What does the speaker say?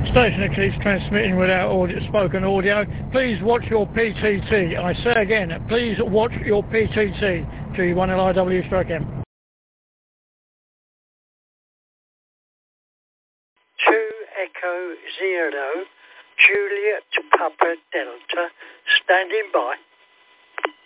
Station that keeps transmitting without spoken audio. Please watch your PTT. I say again, please watch your PTT. G1LIW stroke M. 2 Echo 0, Juliet Papa Delta, standing by.